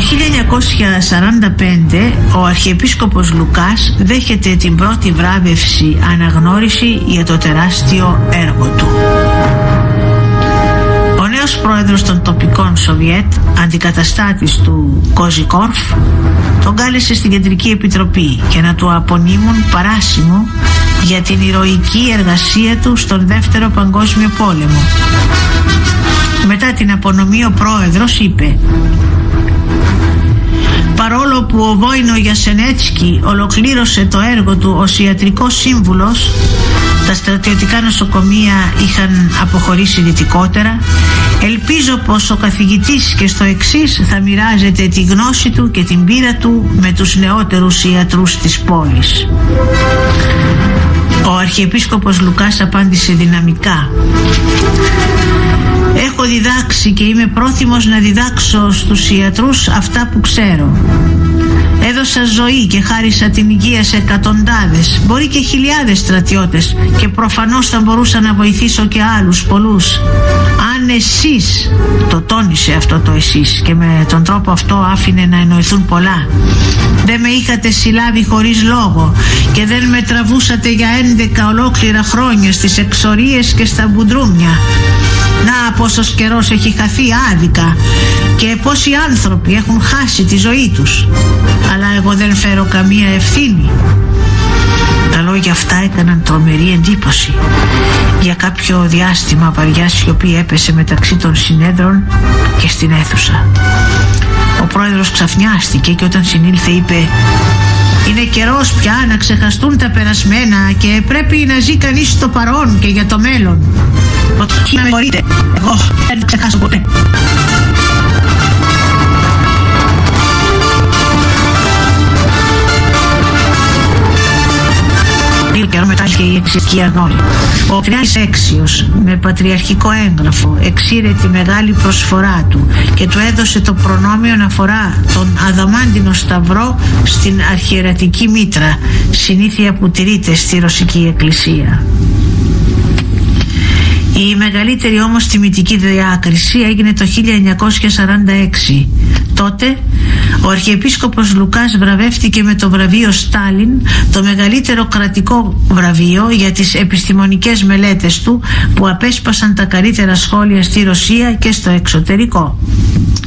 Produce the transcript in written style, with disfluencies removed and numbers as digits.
1945 ο Αρχιεπίσκοπος Λουκάς δέχεται την πρώτη βράβευση αναγνώριση για το τεράστιο έργο του. Ο νέος πρόεδρος των τοπικών Σοβιέτ, αντικαταστάτης του Κοζικόρφ, τον κάλεσε στην Κεντρική Επιτροπή για να του απονείμουν παράσημο για την ηρωική εργασία του στον Δεύτερο Παγκόσμιο Πόλεμο. Μετά την απονομή ο πρόεδρος είπε: «Παρόλο που ο Βόινο Γιασενέτσκι ολοκλήρωσε το έργο του ως ιατρικός σύμβουλος, τα στρατιωτικά νοσοκομεία είχαν αποχωρήσει δυτικότερα. Ελπίζω πως ο καθηγητής και στο εξής θα μοιράζεται τη γνώση του και την πείρα του με τους νεότερους ιατρούς της πόλης». Ο Αρχιεπίσκοπος Λουκάς απάντησε δυναμικά: «Έχω διδάξει και είμαι πρόθυμος να διδάξω στους ιατρούς αυτά που ξέρω. Έδωσα ζωή και χάρισα την υγεία σε εκατοντάδες, μπορεί και χιλιάδες στρατιώτες, και προφανώς θα μπορούσα να βοηθήσω και άλλους πολλούς. Αν εσείς», το τόνισε αυτό το εσείς και με τον τρόπο αυτό άφηνε να εννοηθούν πολλά, «δεν με είχατε συλλάβει χωρίς λόγο και δεν με τραβούσατε για 11 ολόκληρα χρόνια στις εξορίες και στα μπουντρούμια. Να πόσος καιρός έχει χαθεί άδικα και πόσοι άνθρωποι έχουν χάσει τη ζωή τους. Αλλά εγώ δεν φέρω καμία ευθύνη». Τα λόγια αυτά έκαναν τρομερή εντύπωση. Για κάποιο διάστημα βαριά σιωπή έπεσε μεταξύ των συνέδρων και στην αίθουσα. Ο πρόεδρος ξαφνιάστηκε και όταν συνήλθε είπε: «Είναι καιρός πια να ξεχαστούν τα περασμένα και πρέπει να ζει κανείς στο παρόν και για το μέλλον. Να με μπορείτε, εγώ δεν θα ξεχάσω ποτέ». Λίγο καιρό μετά είχε η εξαιρετική αγνώρη. Ο Κνιάς Έξιος με πατριαρχικό έγγραφο εξήρε τη μεγάλη προσφορά του και του έδωσε το προνόμιο να φορά τον αδαμάντινο σταυρό στην αρχιερατική μήτρα, συνήθεια που τηρείται στη Ρωσική Εκκλησία. Η μεγαλύτερη όμως τιμητική διάκριση έγινε το 1946. Τότε ο Αρχιεπίσκοπος Λουκάς βραβεύτηκε με το βραβείο Στάλιν, το μεγαλύτερο κρατικό βραβείο για τις επιστημονικές μελέτες του που απέσπασαν τα καλύτερα σχόλια στη Ρωσία και στο εξωτερικό.